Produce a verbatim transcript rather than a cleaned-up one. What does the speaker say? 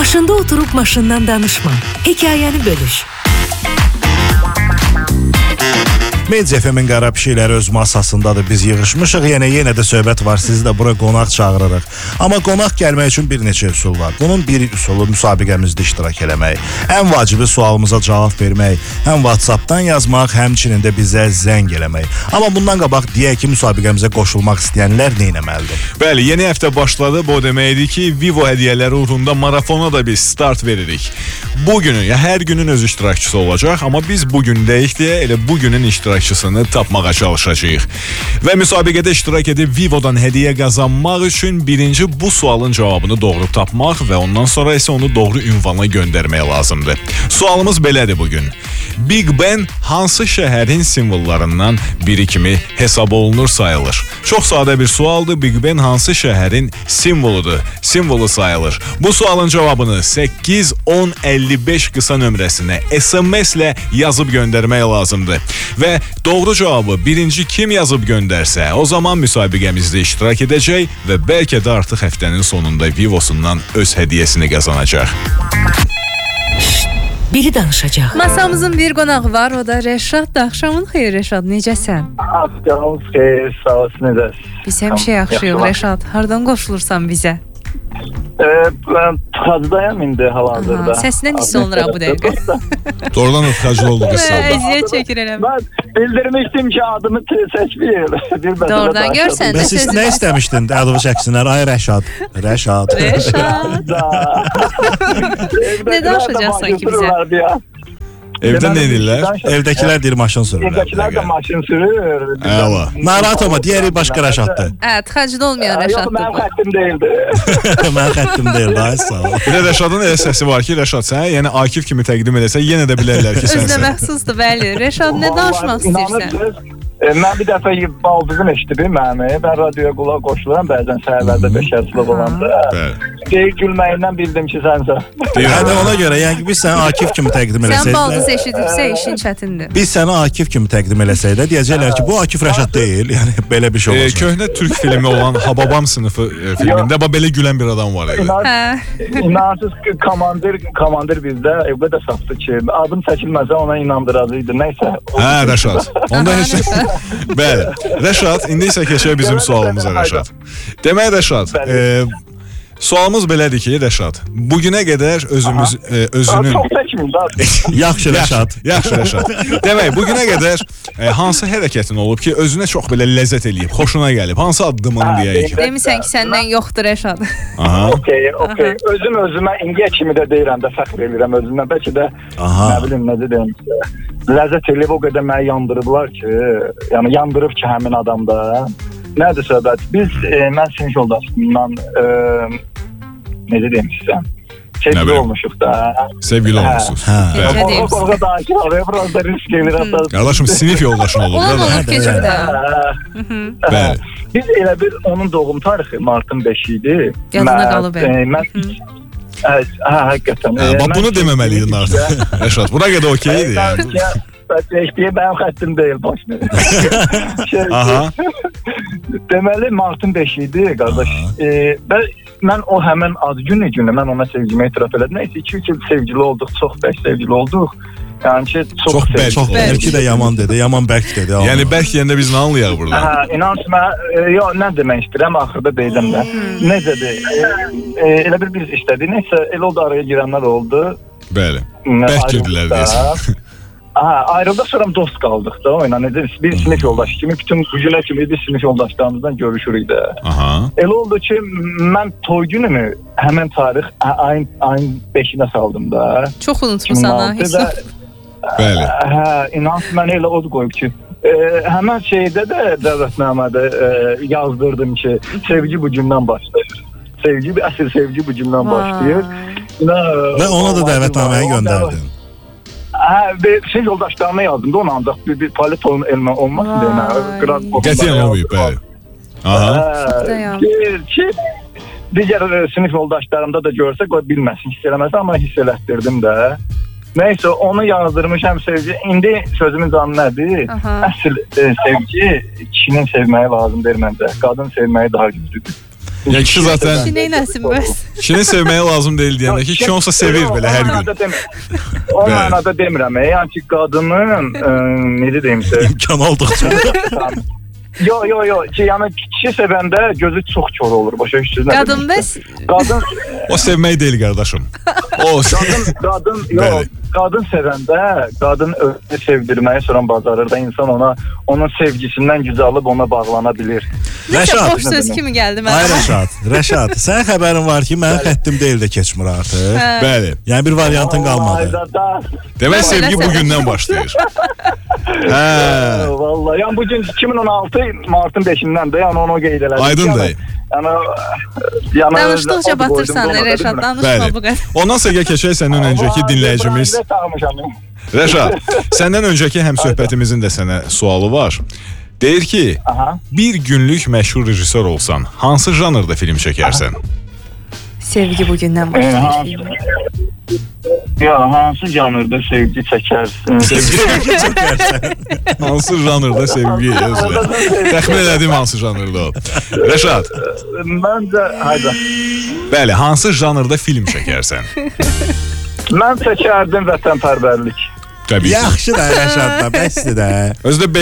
Maşında oturup maşından danışma. Hekayəni bölüş. Media F M-in qara pişikləri öz masasındadır. Biz yığışmışıq. Yenə yenə də söhbət var. Sizi də bura qonaq çağırırıq. Amma qonaq gəlmək üçün bir neçə üsul var. Bunun bir üsulu müsabiqəmizdə iştirak eləmək. Ən vacibi sualımıza cavab vermək. Həm WhatsApp-dan yazmaq, həmçinin də bizə zəng eləmək. Amma bundan qabaq deyək ki, müsabiqəmizə qoşulmaq istəyənlər nə etməlidir? Bəli, yeni həftə başladı. Bu deməkdir ki, Vivo hədiyyələri uğrunda marafona da biz start veririk. Bu günün, ya hər günün öz iştirakçısı olacaq, amma biz bu gün deyik deyə elə bu günün iştirakçısını tapmağa çalışacağıq. Və müsabiqədə iştirak edib Vivo'dan hədiyyə qazanmaq üçün birinci bu sualın cavabını doğru tapmaq və ondan sonra isə onu doğru ünvana göndərmək lazımdır. Sualımız belədir bugün. Big Ben hansı şəhərin simvollarından biri kimi hesab olunur sayılır? Çox sadə bir sualdır. Big Ben hansı şəhərin simvoludur? Simvolu sayılır. Bu sualın cavabını səkkiz on əlli beş qısa nömrəsinə S M S-lə yazıb göndərmək lazımdır. Və doğru cavabı birinci kim yazıb göndərsə, o zaman müsabiqəmizdə iştirak edəcək və bəlkə də artıq həftənin sonunda Vivo'sundan öz hədiyyəsini qazanacaq. Biri danışacaq. Masamızın bir qonağı var, o da Rəşad. Axşamın xeyir Rəşad, necəsən? Axşamın xeyir, sağ olsun, necəsiz? Biz həmişə yaxşıyıq Rəşad. Hardan qoşulursan bizə? Ee, ben Tıxacdayam indi hal-hazırda. Səsindən hiss olunur bu dəqiqə. Doğrudan Tıxaclı oldu qısalda. Əziyyət çəkir eləmə. Ben bildirmişdim ki adımı seçməyir. Doğrudan görsən də Bəs siz nə istəmişdin adımı çəksinlər? Ay Rəşad. Rəşad. Rəşad. Nə danışacaqsan ki bizə? Evdə nə edirlər? Evdəkilər deyir maşın sürürlər. Evdəkilər də maşın sürür. Əla. Narahat olma, digəri başqa Rəşaddır. Hə, Tıxacda olmayan Yox, Rəşaddır. mənim xəttim deyildi. Mənim xəttim deyil, ay sağ ol. Bir də Rəşadın elə səsi var ki, Rəşad sənə, yəni Akif kimi təqdim edəsə, yenə də bilərlər ki, Özünə sənsən. məxsusdur, bəli. Rəşad, nə danışmaq istəyirsən? E, mən bir dəfə baldızım eşitdim mənim. Ben radioya qulaq qoşuluram bəzən səhərlərdə beşərçilıq olanda. Deyir gülməyindən bildim ki sənsən. Yəni ona görə, yəni biz səni Akif kimi təqdim Sən baldız eləsəydilər. eşidibsə işin çətindir. Biz səni Akif kimi təqdim eləsəydə deyəcəklər ki, bu Akif Rəşad deyil. Yəni belə bir şey E, olacaq. köhnə türk filmi olan Hababam sınıfı e, filmində bax belə gülən bir adam var idi. Hə. İnansız ki komandir, komandir bizdə o qədər saftı ki adım çəkilməsə ona inandıracaqdı. Nəysə. Hə, Rəşad. Onda heç Bəli. Rəşad, indi isə keçək bizim sualımıza Rəşad. Demək Rəşad, e, sualımız belədir ki, Rəşad, bugünə qədər özümüz e, özünün Çox çəkməyim da. Yaxşı Rəşad. Yaxşı Rəşad. Demək, bugünə qədər e, hansı hərəkətin olub ki, özünə çox belə ləzzət eləyib, xoşuna gəlib? Hansı addımın deyək ki? Demisən ki, səndən yoxdur Rəşad. Aha. Okey, okey. Özüm özümə indiyə kimi də deyirəm də fəxr edirəm özümdən. Bəlkə də Aha. nə bilim necə deyim. Ləzzət eləyib o qədər məni yandırıblar ki, yəni yandırıb ki həmin adamda. Nədir söhbət? Biz e, mən sinif yoldaşımdan e, necə deyim sizə? Sevgili olmuşuq da. Sevgili olmuşsunuz. Hə. Necə deyim O sizə? kadar ki, oraya biraz da risk gelir. Qardaşım, sinif yoldaşın olur Olur, da. olur, keçir də. Bəli. Biz elə bir onun doğum tarixi martın beşi idi. Yadına qalıb, e, mən Hə, həqiqətən. Hə, bax bunu deməməliydin artıq. Rəşad, buna qədər okeydir yəni. Bəlkə mənim xəttim deyil başına. Aha. Deməli martın beşi idi qardaş. E, ben, mən o həmin ad günü günü mən ona sevgimi etiraf elədim. Nəysə iki üç il sevgili olduq, çox bərk sevgili olduq. Yəni ki çox Çox bərk. Çox bəlkə də yaman dedi, yaman bərk dedi. Yəni bərk deyəndə biz nə anlayaq burada? Hə, inançma, e, yo, nə demək istəyirəm, axırda deyəcəm də. Necədir? E, e, elə bir biz işlədik, neysə, elə oldu araya girənlər oldu. Bəli, bərk girdilər deyəsən. Hə, ayrıldık sonra dost qaldıq da, o ilə necə, biz sinif yoldaşı kimi, bütün bu günə kimi biz sinif yoldaşlarımızdan görüşürük də. Aha. Elə oldu ki, mən toy günümü həmən tarix ayın, ayın beşinə saldım da. Çox unutmusan ha, heç nə. Bəli. Hə, inanç mən elə od qoyub ki, e, həmən şeydə də dəvətnamədə e, yazdırdım ki, sevgi bu gündən başlayır. Sevgi, əsl sevgi bu gündən başlayır. Və ona da dəvətnaməyə göndərdin. Hə, və şey yoldaşlarına yazdım da ona ancaq bir, bir palet elmə olmasın deyə. Qətiyyən olmayıb, bəli. Aha. Ki, ki, digər sinif yoldaşlarımda da görsə, qoy bilməsin, hiss eləməsin, amma hiss elətdirdim də. Neyse onu yazdırmışam sevgi. İndi sözümün canı nədir? Əsl e, sevgi kişinin sevməyi lazım deyir məncə. Qadın sevməyi daha güclüdür. Ya kişi zaten Kişi neyləsin bəs? kişini sevməyə lazım deyil deyəndə ki, kişi olsa sevir belə hər gün. O mənada demirəm. Yəni ki, qadının e, necə deyim sizə? İmkan olduqca. Yo yo yo ki yəni kişi sevəndə gözü çox kor olur. Başa düşdünüz? Qadın bəs? Qadın O sevmək deyil qardaşım. O qadın qadın yo Bəli. qadın sevəndə qadın özünü sevdirməyi sonra bacarır da insan ona onun sevgisindən gücü alıb ona bağlana bilir. Nəsə Rəşad. boş söz kimi gəldi Ay mənə. Rəşad, Rəşad, sən xəbərin var ki, mənim xəttim deyil də keçmir artıq. Hə. bəli. Yəni bir variantın qalmadı. Demək Yox, sevgi eləsə. bugündən başlayır. Hə. Vallahi yəni bu gün iki min on altı martın beşindən də yəni onu qeyd elədim. Aydındır. Yəni yəni Danışdıqca batırsan Rəşad, danışma Bəli. bu qədər. Ondan sonra keçək səndən öncəki dinləyicimiz Rəşad. Səndən öncəki həmsöhbətimizin də sənə sualı var. Deyir ki, Aha. bir günlük məşhur rejissor olsan, hansı janrda film çəkərsən? Sevgi bugündən başlayır. Ya hansı janrda sevgi çəkərsən? Sevgi çəkərsən. Hansı janrda sevgi yazır? Təxmin elədim hansı janrda o. Rəşad, Məncə, hayda. bəli, hansı janrda film çəkərsən? Mən çəkərdim vətənpərvərlik. Təbii ki. Yaxşı da Rəşad da, bəsdir də. Özdə